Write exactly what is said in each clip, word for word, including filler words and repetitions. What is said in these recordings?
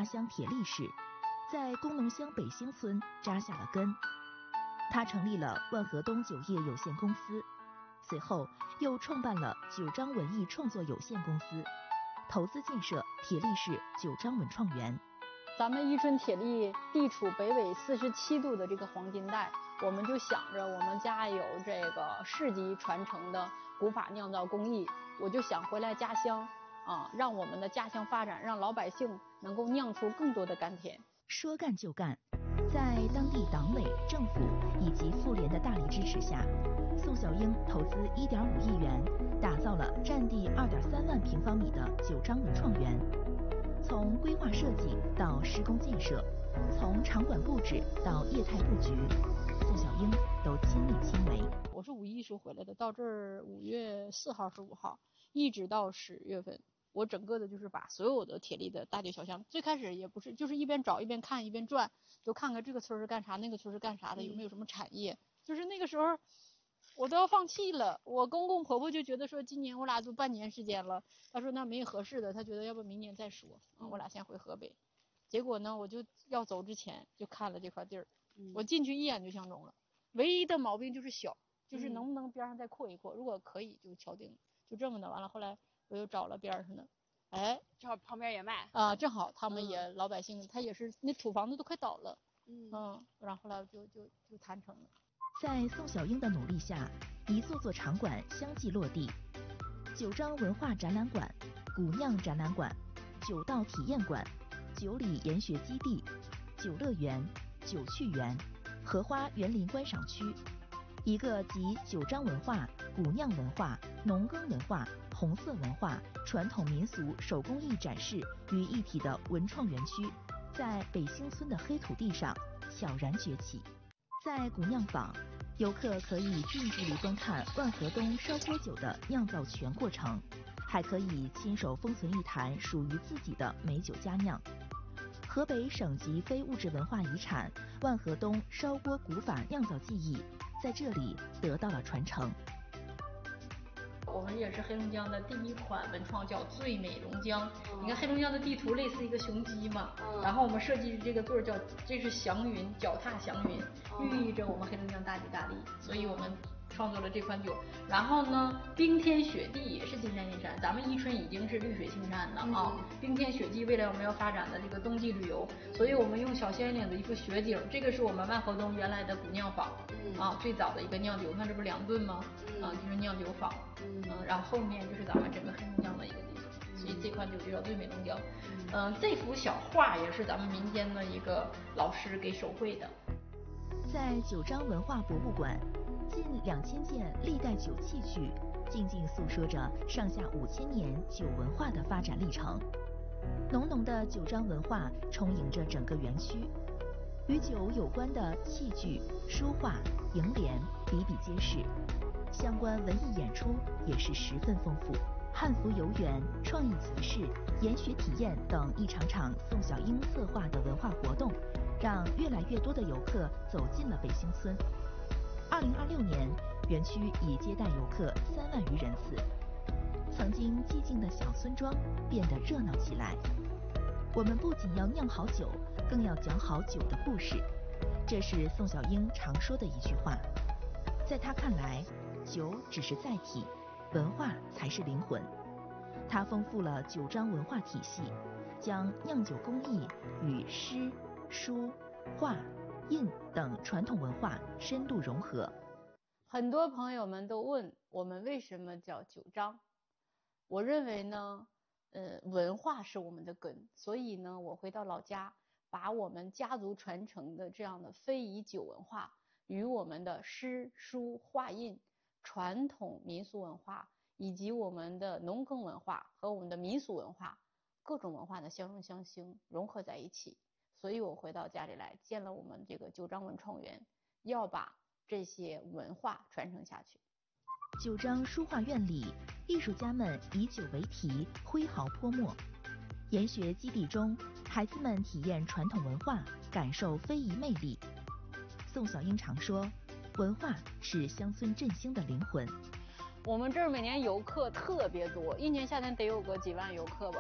家乡铁力市，在工农乡北兴村扎下了根。他成立了万和东酒业有限公司，随后又创办了九章文艺创作有限公司，投资建设铁力市九章文创园。 咱们伊春铁力地处北纬四十七度的这个黄金带，我们就想着我们家有这个世级传承的古法酿造工艺，我就想回来家乡啊，让我们的家乡发展，让老百姓能够酿出更多的甘甜。 说干就干，在当地党委、政府以及妇联的大力支持下，宋小英投资一点五亿元，打造了占地二点三万平方米的九章文创园。从规划设计到施工建设，从场馆布置到业态布局，宋小英都亲力亲为。 我是五一时候回来的，到这儿五月四号是五号，一直到十月份，我整个的就是把所有的铁力的大街小巷，最开始也不是，就是一边找一边看一边转，就看看这个村是干啥，那个村是干啥的，有没有什么产业。就是那个时候我都要放弃了，我公公婆婆就觉得说今年我俩都半年时间了，他说那没合适的，他觉得要不明年再说啊，我俩先回河北。结果呢，我就要走之前就看了这块地儿，我进去一眼就相中了，唯一的毛病就是小，就是能不能边上再扩一扩，如果可以就敲定，就这么的。完了后来我又找了边上的，哎， 正好旁边也卖啊，正好他们也、嗯、老百姓，他也是那土房子都快倒了，嗯嗯，然后后来就就就谈成了。 在宋小英的努力下，一座座场馆相继落地：九章文化展览馆、古酿展览馆、酒道体验馆、九里研学基地、酒乐园、酒趣园、荷花园林观赏区，一个集九章文化、古酿文化、农耕文化、红色文化、传统民俗手工艺展示于一体的文创园区，在北兴村的黑土地上悄然崛起。在古酿坊，游客可以近距离观看万和东烧锅酒的酿造全过程，还可以亲手封存一坛属于自己的美酒佳酿。河北省级非物质文化遗产万和东烧锅古法酿造技艺在这里得到了传承。 我们也是黑龙江的第一款文创，叫最美龙江。嗯、你看黑龙江的地图类似一个雄鸡嘛，嗯、然后我们设计这个座叫这是祥云，脚踏祥云，嗯、寓意着我们黑龙江大吉大利，所以我们创作了这款酒。然后呢，冰天雪地也是金山银山，咱们伊春已经是绿水青山了啊，嗯、冰天雪地未来我们要发展的这个冬季旅游，所以我们用小仙岭的一副雪景，这个是我们万和东原来的古酿坊，嗯、啊，最早的一个酿酒，看这不是两吨吗？啊，就是酿酒坊。嗯，然后后面就是咱们整个黑龙江的一个地方，所以这款酒就叫最美龙江。嗯、呃，这幅小画也是咱们民间的一个老师给手绘的。 在九章文化博物馆，近两千件历代酒器具，静静诉说着上下五千年酒文化的发展历程。浓浓的九章文化充盈着整个园区，与酒有关的器具、书画、楹联比比皆是。相关文艺演出也是十分丰富，汉服游园、创意瓷饰、研学体验等一场场宋小英策划的文化活动，让越来越多的游客走进了北兴村。二零二六年，园区已接待游客三万余人次，曾经寂静的小村庄变得热闹起来。我们不仅要酿好酒，更要讲好酒的故事，这是宋小英常说的一句话。在他看来，酒只是载体，文化才是灵魂。它丰富了九章文化体系，将酿酒工艺与诗、书、画、印等传统文化深度融合。 很多朋友们都问我们为什么叫九章，我认为呢，呃，文化是我们的根，所以呢，我回到老家，把我们家族传承的这样的非遗酒文化与我们的诗、书、画、印传统民俗文化以及我们的农耕文化和我们的民俗文化各种文化的相融相兴融合在一起，所以我回到家里来建了我们这个九章文创园，要把这些文化传承下去。 九章书画院里，艺术家们以酒为题，挥毫泼墨。研学基地中，孩子们体验传统文化，感受非遗魅力。宋小英常说，文化是乡村振兴的灵魂。 我们这儿每年游客特别多，一年夏天得有个几万游客吧。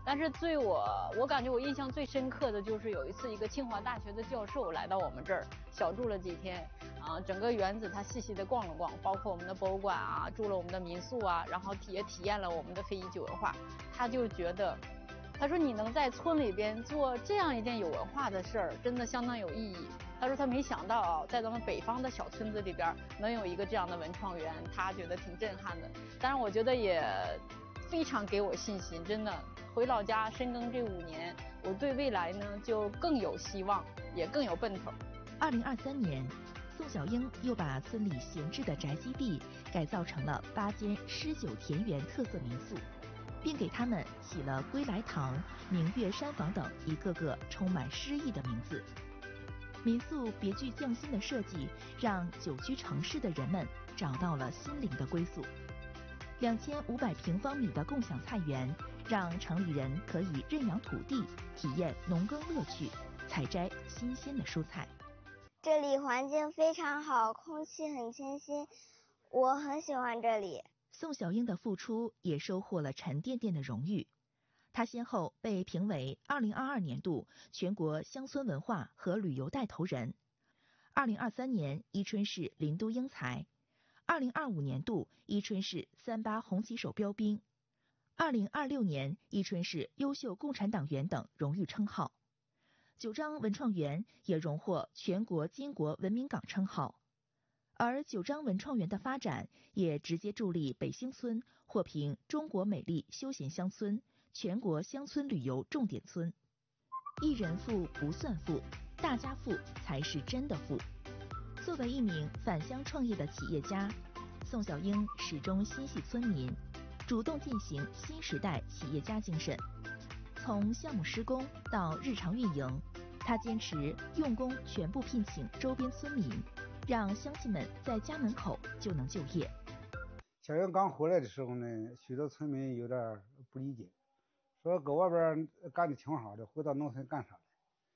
但是对我，我感觉我印象最深刻的就是有一次，一个清华大学的教授来到我们这儿小住了几天，啊，整个园子他细细的逛了逛，包括我们的博物馆啊，住了我们的民宿啊，然后也体验了我们的非遗酒文化。他就觉得，他说你能在村里边做这样一件有文化的事儿，真的相当有意义。他说他没想到啊，在咱们北方的小村子里边能有一个这样的文创园，他觉得挺震撼的。当然，我觉得也非常给我信心，真的。回老家深耕这五年，我对未来呢就更有希望，也更有奔头。 二零二三年，宋小英又把村里闲置的宅基地改造成了八间诗酒田园特色民宿，并给他们起了归来堂、明月山房等一个个充满诗意的名字。民宿别具匠心的设计，让久居城市的人们找到了心灵的归宿。两千五百平方米的共享菜园，让城里人可以认养土地，体验农耕乐趣，采摘新鲜的蔬菜。 这里环境非常好，空气很清新，我很喜欢这里。 宋小英的付出也收获了沉甸甸的荣誉。她先后被评为二零二二年度全国乡村文化和旅游带头人，二零二三年伊春市林都英才，二零二五年度伊春市三八红旗手标兵，二零二六年伊春市优秀共产党员等荣誉称号。九张文创园也荣获全国金国文明岗称号。而九张文创园的发展也直接助力北兴村获评中国美丽休闲乡村、全国乡村旅游重点村。一人富不算富，大家富才是真的富。作为一名返乡创业的企业家，宋小英始终心系村民，主动践行新时代企业家精神。从项目施工到日常运营，他坚持用工全部聘请周边村民，让乡亲们在家门口就能就业。 小英刚回来的时候呢，许多村民有点不理解，说搁外边干的挺好的，回到农村干啥的？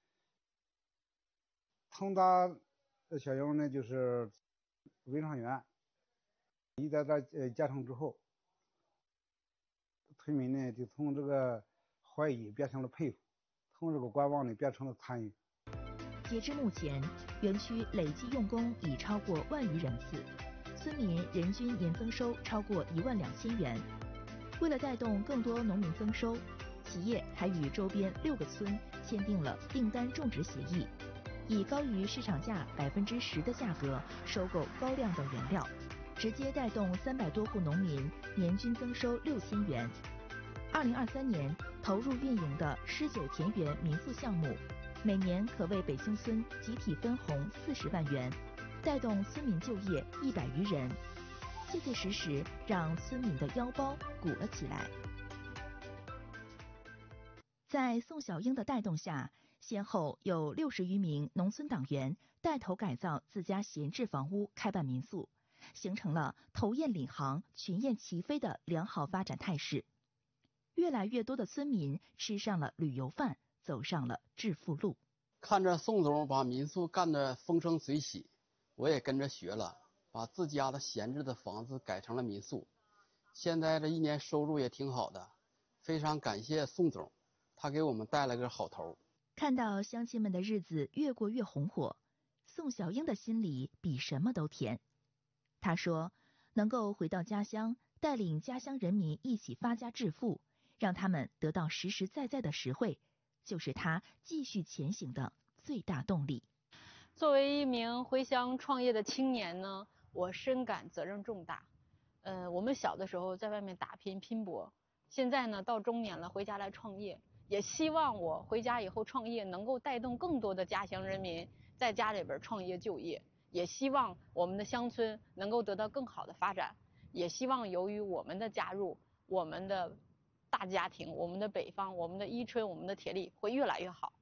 从他小英呢，就是文创园一在这呃建成之后，村民呢就从这个怀疑变成了佩服，从这个观望呢变成了参与。 截至目前，园区累计用工已超过万余人次，村民人均年增收超过一万两千元。为了带动更多农民增收，企业还与周边六个村签订了订单种植协议，以高于市场价百分之十的价格收购高量的原料，直接带动三百多户农民年均增收六千元。二零二三年投入运营的诗酒田园民宿项目，每年可为北兴村集体分红四十万元，带动村民就业一百余人，切切实实让村民的腰包鼓了起来。在宋小英的带动下，先后有六十余名农村党员带头改造自家闲置房屋，开办民宿，形成了头雁领航、群雁齐飞的良好发展态势。越来越多的村民吃上了旅游饭，走上了致富路。 看着宋总把民宿干得风生水起，我也跟着学了，把自家的闲置的房子改成了民宿。现在这一年收入也挺好的，非常感谢宋总，他给我们带了个好头。 看到乡亲们的日子越过越红火，宋小英的心里比什么都甜。他说，能够回到家乡，带领家乡人民一起发家致富，让他们得到实实在在的实惠，就是他继续前行的最大动力。 作为一名回乡创业的青年呢，我深感责任重大。呃，我们小的时候在外面打拼拼搏，现在呢到中年了，回家来创业，也希望我回家以后创业能够带动更多的家乡人民在家里边创业就业，也希望我们的乡村能够得到更好的发展，也希望由于我们的加入，我们的大家庭，我们的北方，我们的伊春，我们的铁力会越来越好。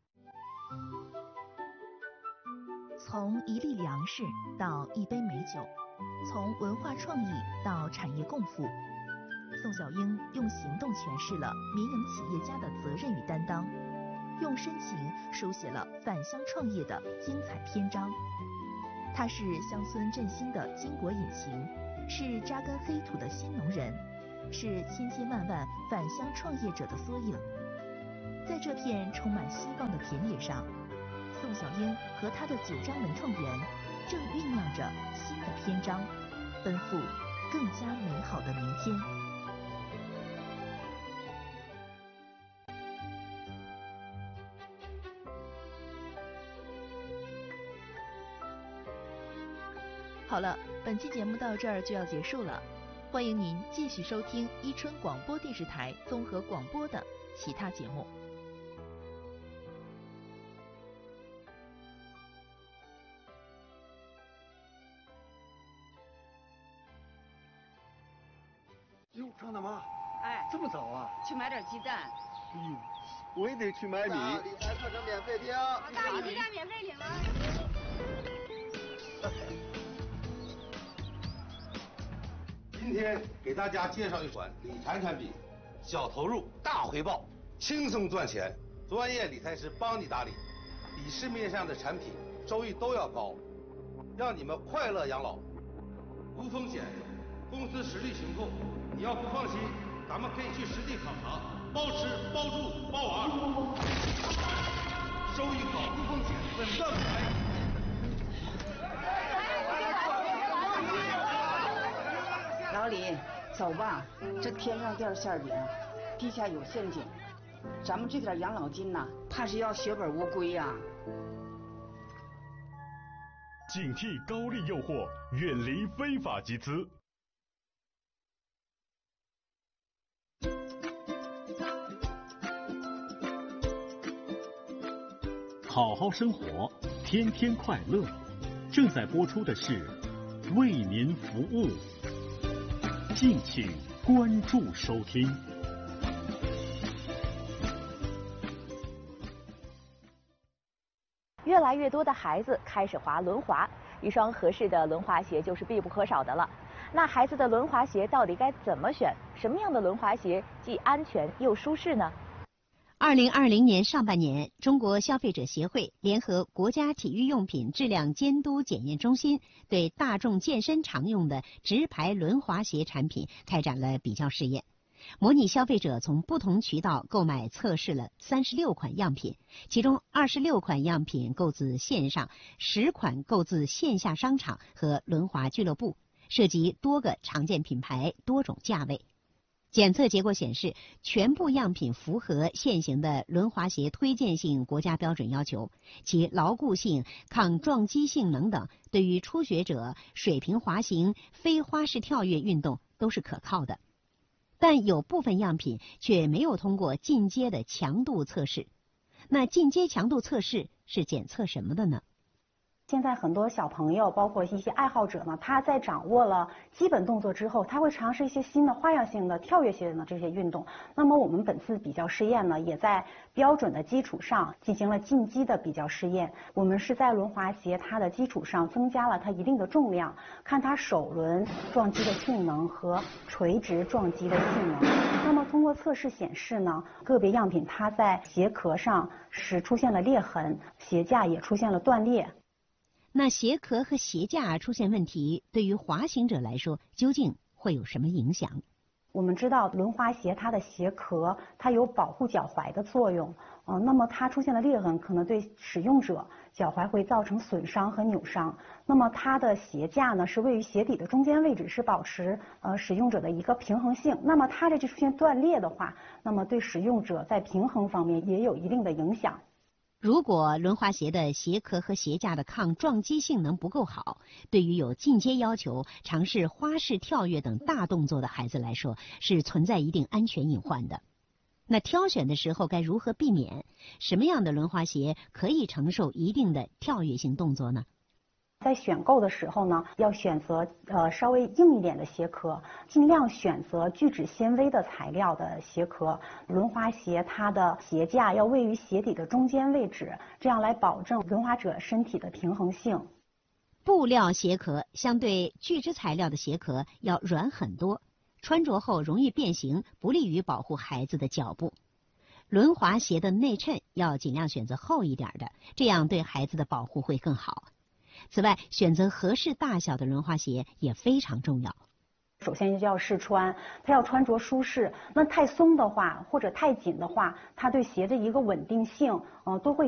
从一粒粮食到一杯美酒，从文化创意到产业共富，宋小英用行动诠释了民营企业家的责任与担当，用深情书写了返乡创业的精彩篇章。他是乡村振兴的巾帼引擎，是扎根黑土的新农人，是千千万万返乡创业者的缩影。 在这片充满希望的田野上，宋小英和她的九张文创园正酝酿着新的篇章，奔赴更加美好的明天。好了，本期节目到这儿就要结束了，欢迎您继续收听伊春广播电视台综合广播的其他节目。 哟，张大妈， 哎， 这么早啊？ 去买点鸡蛋。 哎呦，我也得去买米。 理财课程免费听。 大米鸡蛋免费领了。 今天给大家介绍一款理财产品，小投入大回报，轻松赚钱，专业理财师帮你打理，比市面上的产品收益都要高，让你们快乐养老，无风险，公司实力雄厚。你要不放心，咱们可以去实地考察，包吃包住包玩，收益好，无风险，稳赚不赔。 老李，走吧，这天上掉馅饼，地下有陷阱，咱们这点养老金呐，怕是要血本无归呀。 警惕高利诱惑，远离非法集资。好好生活，天天快乐。正在播出的是为您服务，敬请关注收听。 越来越多的孩子开始滑轮滑，一双合适的轮滑鞋就是必不可少的了。那孩子的轮滑鞋到底该怎么选？什么样的轮滑鞋既安全又舒适呢？ 二零二零年上半年，中国消费者协会联合国家体育用品质量监督检验中心，对大众健身常用的直排轮滑鞋产品开展了比较试验，模拟消费者从不同渠道购买测试了三十六款样品，其中二十六款样品购自线上，十款购自线下商场和轮滑俱乐部，涉及多个常见品牌，多种价位。检测结果显示，全部样品符合现行的轮滑鞋推荐性国家标准要求，其牢固性、抗撞击性能等，对于初学者、水平滑行、非花式跳跃运动都是可靠的。但有部分样品却没有通过进阶的强度测试。那进阶强度测试是检测什么的呢？ 现在很多小朋友，包括一些爱好者呢，他在掌握了基本动作之后，他会尝试一些新的花样性的跳跃性的这些运动。那么我们本次比较试验呢，也在标准的基础上进行了进阶的比较试验。我们是在轮滑鞋它的基础上增加了它一定的重量，看它手轮撞击的性能和垂直撞击的性能。那么通过测试显示呢，个别样品它在鞋壳上是出现了裂痕，鞋架也出现了断裂。 那鞋壳和鞋架出现问题，对于滑行者来说，究竟会有什么影响？ 我们知道轮滑鞋它的鞋壳它有保护脚踝的作用，呃，那么它出现了裂痕，可能对使用者脚踝会造成损伤和扭伤。那么它的鞋架呢是位于鞋底的中间位置，是保持呃使用者的一个平衡性。那么它这就出现断裂的话，那么对使用者在平衡方面也有一定的影响。 如果轮滑鞋的鞋壳和鞋架的抗撞击性能不够好，对于有进阶要求、尝试花式跳跃等大动作的孩子来说，是存在一定安全隐患的。那挑选的时候该如何避免？什么样的轮滑鞋可以承受一定的跳跃性动作呢？ 在选购的时候呢，要选择呃稍微硬一点的鞋壳，尽量选择聚酯纤维的材料的鞋壳。轮滑鞋它的鞋架要位于鞋底的中间位置，这样来保证轮滑者身体的平衡性。 布料鞋壳相对聚酯材料的鞋壳要软很多，穿着后容易变形，不利于保护孩子的脚部。轮滑鞋的内衬要尽量选择厚一点的，这样对孩子的保护会更好。此外，选择合适大小的轮滑鞋也非常重要。 首先就要试穿，它要穿着舒适。那太松的话，或者太紧的话，它对鞋的一个稳定性，呃，都会